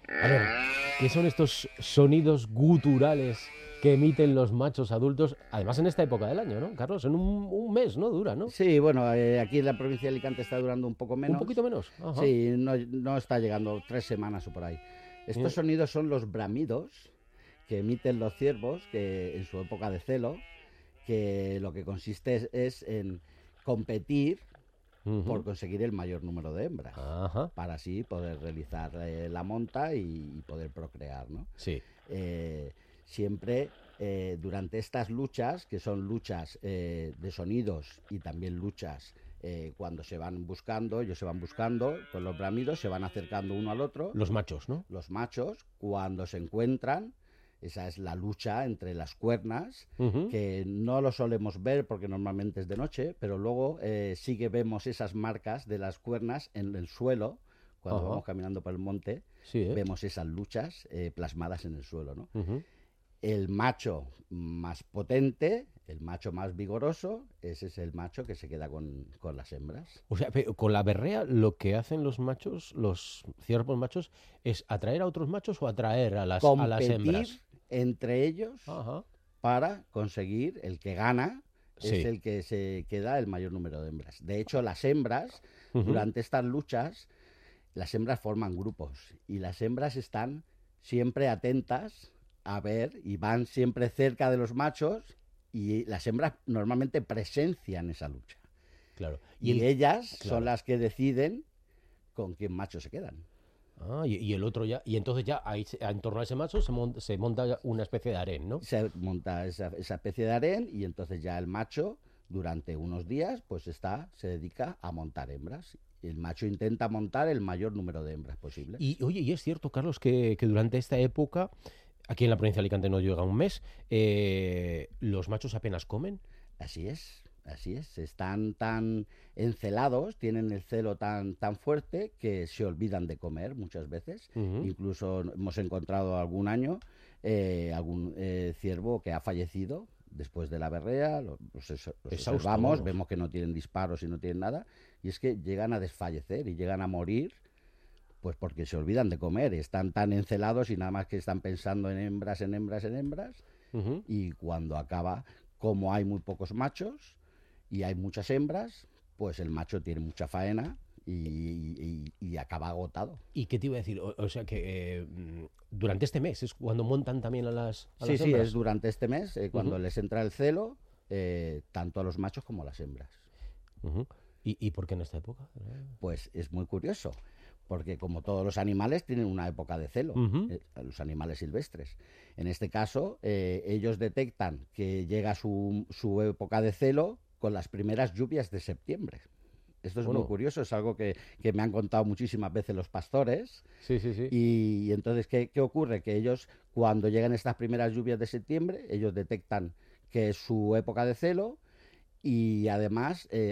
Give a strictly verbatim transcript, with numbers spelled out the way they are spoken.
A ver, ¿qué son estos sonidos guturales que emiten los machos adultos? Además en esta época del año, ¿no, Carlos? En un, un mes, ¿no? Dura, ¿no? Sí, bueno, eh, aquí en la provincia de Alicante está durando un poco Un poquito menos. menos. Ajá. Sí, no, no está llegando tres semanas o por ahí. Estos Eh, sonidos son los bramidos que emiten los ciervos que en su época de celo, que lo que consiste es, es en competir por ujú. conseguir el mayor número de hembras, Ajá. para así poder realizar eh, la monta y, y poder procrear, ¿no? Sí. Eh, Siempre eh, durante estas luchas, que son luchas eh, de sonidos y también luchas eh, cuando se van buscando, ellos se van buscando con los bramidos, se van acercando uno al otro, Los machos, ¿no? los machos, cuando se encuentran, esa es la lucha entre las cuernas, Ujú. que no lo solemos ver porque normalmente es de noche, pero luego eh, sí que vemos esas marcas de las cuernas en el suelo, cuando Ajá. vamos caminando por el monte, Sí, ¿eh? vemos esas luchas eh, plasmadas en el suelo, ¿no? Ujú. El macho más potente, el macho más vigoroso, ese es el macho que se queda con, con las hembras. O sea, pe- con la berrea lo que hacen los machos, los ciervos machos, es atraer a otros machos o atraer a las, a las Competir hembras. entre ellos Ajá. para conseguir el que gana es Sí. el que se queda el mayor número de hembras. De hecho, las hembras, Ujú. durante estas luchas, las hembras forman grupos y las hembras están siempre atentas a ver y van siempre cerca de los machos y las hembras normalmente presencian esa lucha. Claro. Y Y el, ellas son claro. las que deciden con qué macho se quedan. Ah, y, y el otro ya. Y entonces ya ahí, se- en torno a ese macho se, mon- se monta una especie de harén, ¿no? Se monta esa, esa especie de harén y entonces ya el macho durante unos días pues está, se dedica a montar hembras. El macho intenta montar el mayor número de hembras posibles. Y oye, y es cierto, Carlos, que, que durante esta época, aquí en la provincia de Alicante no llega un mes, eh, los machos apenas comen. Así es, así es. Están tan encelados, tienen el celo tan, tan fuerte que se olvidan de comer muchas veces. Ujú. Incluso hemos encontrado algún año eh, algún eh, ciervo que ha fallecido después de la berrea, los, los Exhausto, observamos, vamos. vemos que no tienen disparos y no tienen nada, y es que llegan a desfallecer y llegan a morir pues porque se olvidan de comer, están tan encelados y nada más que están pensando en hembras, en hembras, en hembras, Ujú. y cuando acaba, como hay muy pocos machos y hay muchas hembras, pues el macho tiene mucha faena y, y, y acaba agotado. ¿Y qué te iba a decir? O, o sea que eh, mm, durante este mes es cuando montan también a las, a Sí, las sí, es hembras. durante este mes eh, cuando Ujú. les entra el celo, eh, tanto a los machos como a las hembras. Ujú. ¿Y, y por qué en esta época? Pues es muy curioso, porque como todos los animales tienen una época de celo, Ujú. eh, los animales silvestres. En este caso, eh, ellos detectan que llega su, su época de celo con las primeras lluvias de septiembre. Esto es muy Bueno, curioso, es algo que, que me han contado muchísimas veces los pastores. sí, sí, sí. Y, y entonces, ¿qué, ¿qué ocurre? Que ellos, cuando llegan estas primeras lluvias de septiembre, ellos detectan que es su época de celo y además eh,